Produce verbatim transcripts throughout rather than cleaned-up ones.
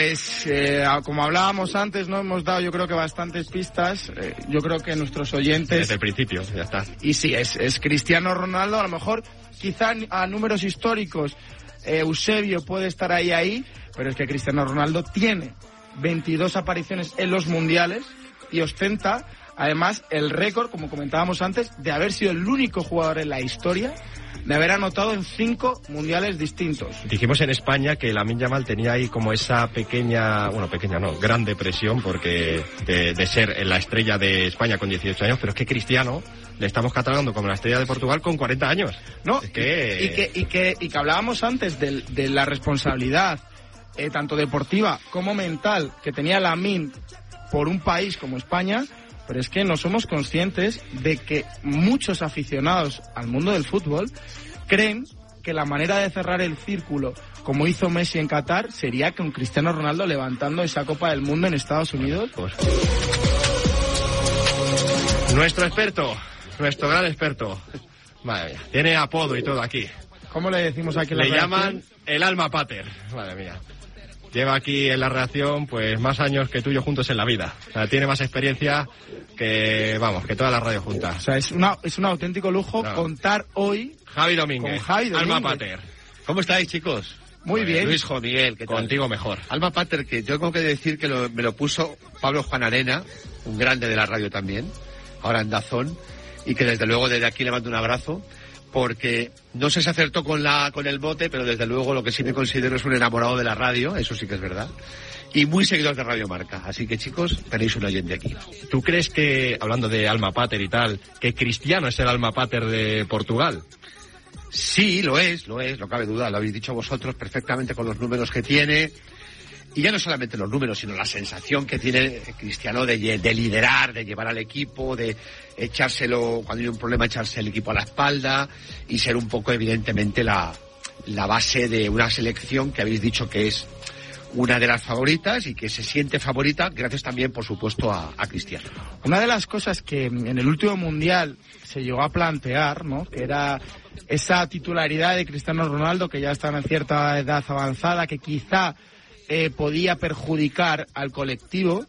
Pues, eh, como hablábamos antes, no hemos dado yo creo que bastantes pistas. Eh, yo creo que nuestros oyentes... Desde el principio, ya está. Y sí, es, es Cristiano Ronaldo. A lo mejor, quizá a números históricos, eh, Eusebio puede estar ahí, ahí, pero es que Cristiano Ronaldo tiene veintidós apariciones en los mundiales y ostenta, además, el récord, como comentábamos antes, de haber sido el único jugador en la historia de haber anotado en cinco mundiales distintos. Dijimos en España que Lamine Yamal tenía ahí como esa pequeña, bueno, pequeña no, gran depresión porque de, de ser la estrella de España con dieciocho años, pero es que Cristiano le estamos catalogando como la estrella de Portugal con cuarenta años. No, es que... y, que, y, que, y que hablábamos antes de, de la responsabilidad, eh, tanto deportiva como mental, que tenía Lamine por un país como España. Pero es que no somos conscientes de que muchos aficionados al mundo del fútbol creen que la manera de cerrar el círculo, como hizo Messi en Qatar, sería con Cristiano Ronaldo levantando esa Copa del Mundo en Estados Unidos. Pues... Nuestro experto, nuestro gran experto, madre mía, tiene apodo y todo aquí. ¿Cómo le decimos aquí en la Le redacción? llaman el alma pater, madre mía. Lleva aquí en la redacción pues más años que tú y yo juntos en la vida. O sea, tiene más experiencia que, vamos, que toda la radio junta. O sea, es, una, es un auténtico lujo no. contar hoy Javi Domínguez, con Javi Domínguez. alma pater. ¿Cómo estáis, chicos? Muy bien. Luis, Jo, Miguel, ¿qué tal? Contigo mejor. Alma pater, que yo tengo que decir que lo, me lo puso Pablo Juan Arena, un grande de la radio también, ahora en Dazón, y que desde luego desde aquí le mando un abrazo, porque no sé si acertó con la con el bote, pero desde luego lo que sí me considero es un enamorado de la radio, eso sí que es verdad, y muy seguidor de Radio Marca. Así que, chicos, tenéis un oyente aquí. ¿Tú crees que, hablando de alma pater y tal, que Cristiano es el alma pater de Portugal? Sí, lo es, lo es, no cabe duda, lo habéis dicho vosotros perfectamente con los números que tiene. Y ya no solamente los números, sino la sensación que tiene Cristiano de, de liderar, de llevar al equipo, de echárselo, cuando hay un problema, echarse el equipo a la espalda y ser un poco, evidentemente, la, la base de una selección que habéis dicho que es una de las favoritas y que se siente favorita gracias también, por supuesto, a, a Cristiano. Una de las cosas que en el último Mundial se llegó a plantear, ¿no?, que era esa titularidad de Cristiano Ronaldo, que ya está en cierta edad avanzada, que quizá Eh, podía perjudicar al colectivo.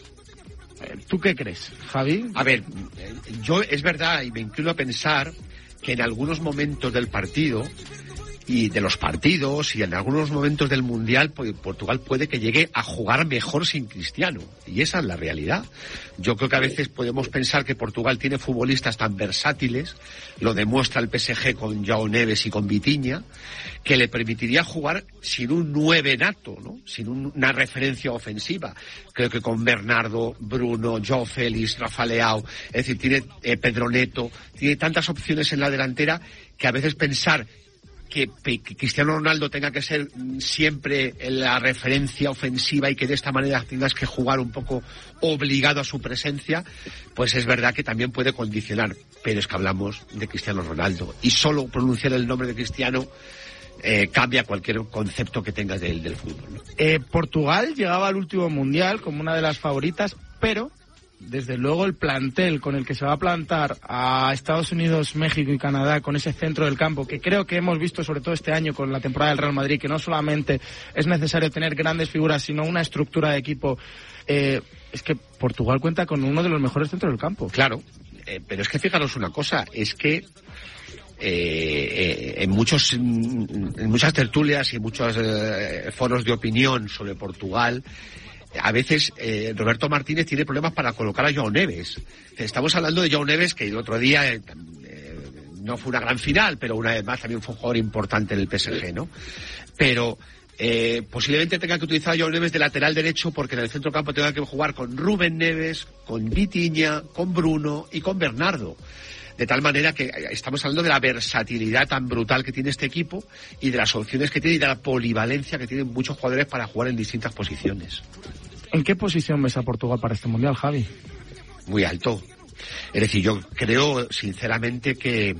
¿Tú qué crees, Javi? A ver, yo es verdad y me inclino a pensar que en algunos momentos del partido y de los partidos y en algunos momentos del Mundial, pues Portugal puede que llegue a jugar mejor sin Cristiano, y esa es la realidad. Yo creo que a veces podemos pensar que Portugal tiene futbolistas tan versátiles, lo demuestra el P S G con João Neves y con Vitinha, que le permitiría jugar sin un nueve nato, ¿no?, sin un, una referencia ofensiva. Creo que con Bernardo, Bruno, João Félix, Rafa Leao, es decir, tiene eh, Pedro Neto, tiene tantas opciones en la delantera que a veces pensar que, que Cristiano Ronaldo tenga que ser siempre la referencia ofensiva y que de esta manera tengas que jugar un poco obligado a su presencia, pues es verdad que también puede condicionar. Pero es que hablamos de Cristiano Ronaldo y solo pronunciar el nombre de Cristiano eh, cambia cualquier concepto que tengas del, del fútbol, ¿no? Eh, Portugal llegaba al último Mundial como una de las favoritas, pero desde luego el plantel con el que se va a plantar a Estados Unidos, México y Canadá, con ese centro del campo, que creo que hemos visto sobre todo este año con la temporada del Real Madrid, que no solamente es necesario tener grandes figuras, sino una estructura de equipo, eh, es que Portugal cuenta con uno de los mejores centros del campo. Claro, eh, pero es que fijaros una cosa, es que Eh, eh, en muchos en muchas tertulias y muchos eh, foros de opinión sobre Portugal, a veces eh, Roberto Martínez tiene problemas para colocar a João Neves. Estamos hablando de João Neves, que el otro día eh, eh, no fue una gran final, pero una vez más también fue un jugador importante en el P S G, ¿no? Pero eh, posiblemente tenga que utilizar a João Neves de lateral derecho, porque en el centro campo tenga que jugar con Rubén Neves, con Vitinha, con Bruno y con Bernardo. De tal manera que estamos hablando de la versatilidad tan brutal que tiene este equipo y de las opciones que tiene y de la polivalencia que tienen muchos jugadores para jugar en distintas posiciones. ¿En qué posición ves a Portugal para este Mundial, Javi? Muy alto. Es decir, yo creo sinceramente que,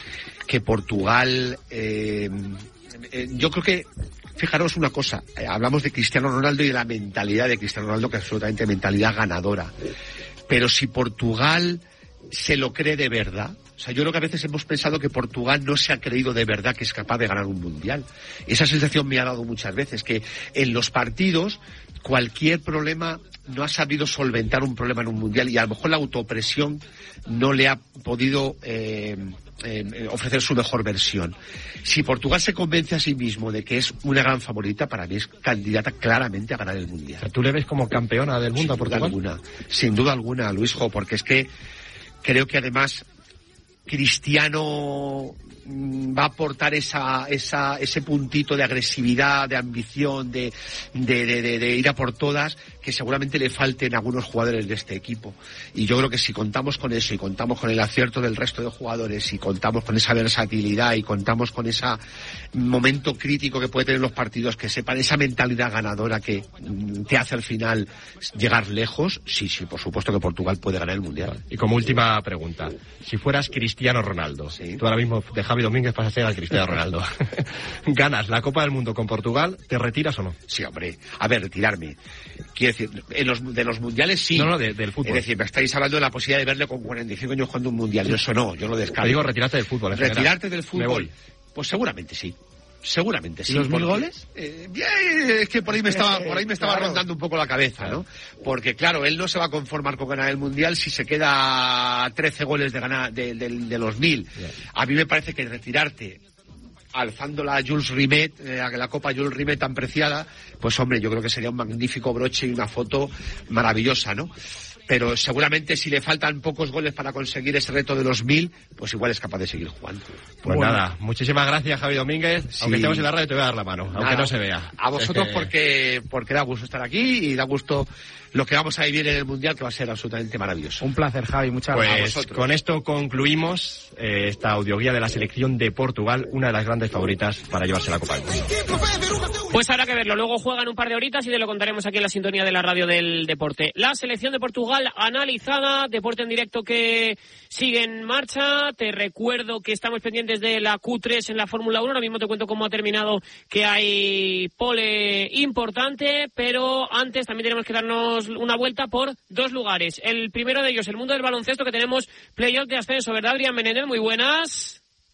que Portugal... Eh, eh, yo creo que... Fijaros una cosa, eh, hablamos de Cristiano Ronaldo y de la mentalidad de Cristiano Ronaldo, que es absolutamente mentalidad ganadora. Pero si Portugal se lo cree de verdad, O sea, yo creo que a veces hemos pensado que Portugal no se ha creído de verdad que es capaz de ganar un mundial. Esa sensación me ha dado muchas veces, que en los partidos cualquier problema no ha sabido solventar un problema en un mundial, y a lo mejor la autopresión no le ha podido eh, eh, ofrecer su mejor versión. Si Portugal se convence a sí mismo de que es una gran favorita, para mí es candidata claramente a ganar el mundial. O sea, ¿tú le ves como campeona del mundo a Portugal? Sin duda alguna, sin duda alguna, Luisjo, porque es que creo que además Cristiano va a aportar esa, esa, ese puntito de agresividad, de ambición, de, de, de, de, de ir a por todas, que seguramente le falten a algunos jugadores de este equipo. Y yo creo que si contamos con eso, y contamos con el acierto del resto de jugadores, y contamos con esa versatilidad, y contamos con ese momento crítico que puede tener los partidos, que sepan esa mentalidad ganadora que te hace al final llegar lejos, sí, sí, por supuesto que Portugal puede ganar el Mundial. Y como última pregunta, si fueras Cristiano Ronaldo, ¿sí? Tú ahora mismo de Javi Domínguez pasas a ser al Cristiano Ronaldo, ganas la Copa del Mundo con Portugal, ¿te retiras o no? Sí, hombre, a ver, retirarme. Quiero decir, en los, de los mundiales sí. No, no, de, del fútbol. Es decir, me estáis hablando de la posibilidad de verle con cuarenta y cinco años jugando un mundial. Yo eso no, yo lo descarto. Te digo, retirarte del fútbol. En Retirarte general. del fútbol. Me voy. Pues seguramente sí. Seguramente sí. ¿Y los mil porque, goles? Eh, es que por ahí me estaba, por ahí me estaba claro. rondando un poco la cabeza, ¿no? Porque claro, él no se va a conformar con ganar el mundial si se queda a trece goles de ganar de, de, de los mil. Yeah. A mí me parece que retirarte alzando la Jules Rimet, eh, la Copa Jules Rimet tan preciada, pues hombre, yo creo que sería un magnífico broche y una foto maravillosa, ¿no? Pero seguramente si le faltan pocos goles para conseguir ese reto de los mil, pues igual es capaz de seguir jugando. Pues bueno, nada, muchísimas gracias, Javi Domínguez. Sí. Aunque estemos en la radio te voy a dar la mano, nada, aunque no se vea. A vosotros es que... porque porque da gusto estar aquí y da gusto lo que vamos a vivir en el Mundial, que va a ser absolutamente maravilloso. Un placer, Javi, muchas pues gracias. Pues con esto concluimos eh, esta audioguía de la selección de Portugal, una de las grandes favoritas para llevarse la Copa del Mundo. Pues habrá que verlo, luego juegan un par de horitas y te lo contaremos aquí en la sintonía de la radio del deporte. La selección de Portugal analizada, deporte en directo que sigue en marcha. Te recuerdo que estamos pendientes de la Q tres en la Fórmula uno, ahora mismo te cuento cómo ha terminado, que hay pole importante, pero antes también tenemos que darnos una vuelta por dos lugares. El primero de ellos, el mundo del baloncesto, que tenemos playoff de ascenso, ¿verdad, Adrián Menéndez? Muy buenas.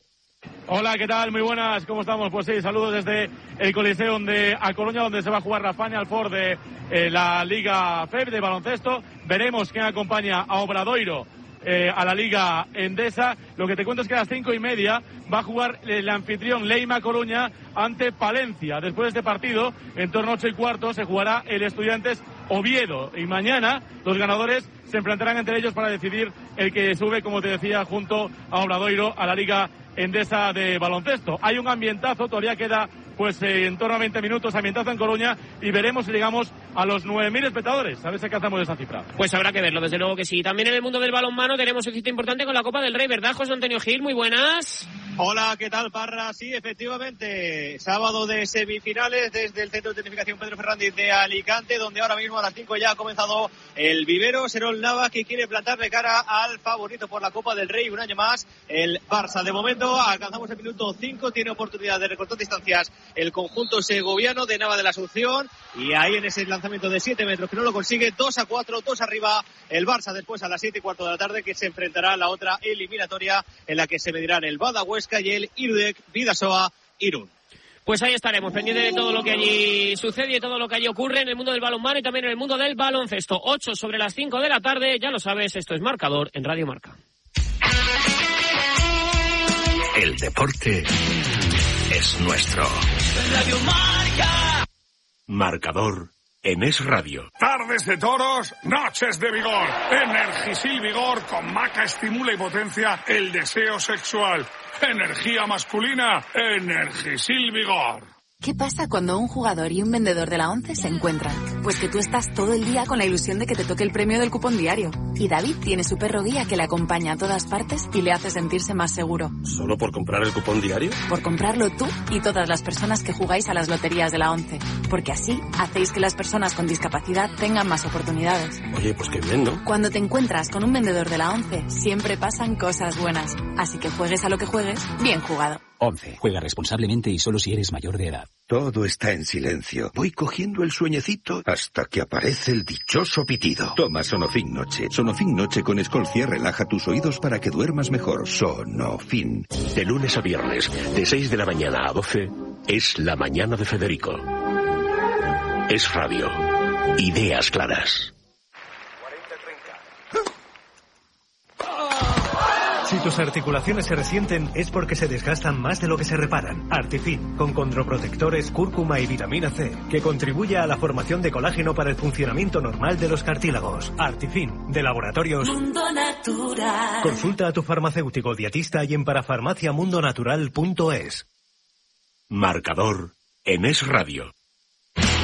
Hola, ¿qué tal? Muy buenas, ¿cómo estamos? Pues sí, saludos desde el Coliseo de A Coruña, donde se va a jugar la Final Four de eh, la Liga F E B de baloncesto. Veremos quién acompaña a Obradoiro eh, a la Liga Endesa. Lo que te cuento es que a las cinco y media va a jugar el anfitrión Leima Coruña ante Palencia. Después de este partido, en torno a ocho y cuarto, se jugará el Estudiantes Oviedo. Y mañana los ganadores se enfrentarán entre ellos para decidir el que sube, como te decía, junto a Obradoiro a la Liga Endesa de baloncesto. Hay un ambientazo, todavía queda pues eh, en torno a veinte minutos, ambientazo en Coruña, y veremos si llegamos a los nueve mil espectadores. A ver si alcanzamos esa cifra. Pues habrá que verlo, desde luego que sí. También en el mundo del balonmano tenemos un sitio importante con la Copa del Rey, ¿verdad, José Antonio Gil? Muy buenas. Hola, ¿qué tal, Parra? Sí, efectivamente, sábado de semifinales desde el Centro de Tecnificación Pedro Fernández de Alicante, donde ahora mismo a las cinco ya ha comenzado el vivero. Serol Navas, que quiere plantarle cara al favorito por la Copa del Rey un año más, el Barça. De momento alcanzamos el minuto cinco, tiene oportunidad de recortar distancias el conjunto segoviano de Nava de la Asunción, y ahí en ese lanzamiento de siete metros que no lo consigue, dos a cuatro, dos arriba el Barça. Después a las siete y cuarto de la tarde, que se enfrentará a la otra eliminatoria en la que se medirán el Bada Huesca y el Irudek Bidasoa Irún. Pues ahí estaremos, pendientes de todo lo que allí sucede y todo lo que allí ocurre en el mundo del balonmano y también en el mundo del baloncesto. ocho sobre las cinco de la tarde, ya lo sabes, esto es Marcador en Radio Marca. El deporte es nuestro. Radio Marca. Marcador en Es Radio. Tardes de toros, noches de vigor. Energisil Vigor con maca estimula y potencia el deseo sexual. Energía masculina, Energisil Vigor. ¿Qué pasa cuando un jugador y un vendedor de la ONCE se encuentran? Pues que tú estás todo el día con la ilusión de que te toque el premio del cupón diario. Y David tiene su perro guía que le acompaña a todas partes y le hace sentirse más seguro. ¿Solo por comprar el cupón diario? Por comprarlo tú y todas las personas que jugáis a las loterías de la ONCE. Porque así hacéis que las personas con discapacidad tengan más oportunidades. Oye, pues qué bien, ¿no? Cuando te encuentras con un vendedor de la ONCE, siempre pasan cosas buenas. Así que juegues a lo que juegues, bien jugado. once. Juega responsablemente y solo si eres mayor de edad. Todo está en silencio. Voy cogiendo el sueñecito hasta que aparece el dichoso pitido. Toma Sonofin Noche. Sonofin Noche con Escolcia relaja tus oídos para que duermas mejor. Sonofin. De lunes a viernes, de seis de la mañana a doce, es La Mañana de Federico. Es radio. Ideas claras. Si tus articulaciones se resienten es porque se desgastan más de lo que se reparan. Artifin, con condroprotectores, cúrcuma y vitamina C, que contribuye a la formación de colágeno para el funcionamiento normal de los cartílagos. Artifin, de Laboratorios Mundo Natural. Consulta a tu farmacéutico dietista y en parafarmaciamundonatural punto es. Marcador en Es Radio.